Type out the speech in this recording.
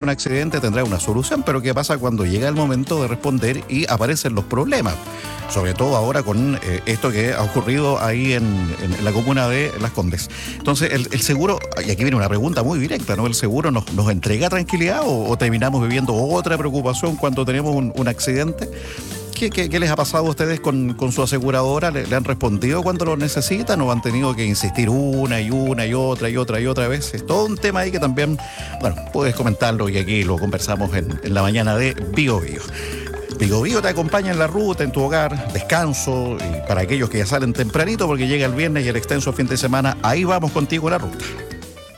accidente tendrá una solución, pero ¿qué pasa cuando llega el momento de responder y aparecen los problemas? Sobre todo ahora con esto que ha ocurrido ahí en la comuna de Las Condes. Entonces, el seguro, y aquí viene una pregunta muy directa, ¿no? ¿El seguro nos entrega tranquilidad o terminamos viviendo otra preocupación cuando tenemos un accidente? ¿Qué les ha pasado a ustedes con su aseguradora? ¿Le han respondido cuando lo necesitan o han tenido que insistir una y otra vez? Es todo un tema ahí que también, bueno, puedes comentarlo y aquí lo conversamos en la mañana de Bío Bío. Bío Bío te acompaña en la ruta, en tu hogar, descanso, y para aquellos que ya salen tempranito porque llega el viernes y el extenso fin de semana, ahí vamos contigo en la ruta.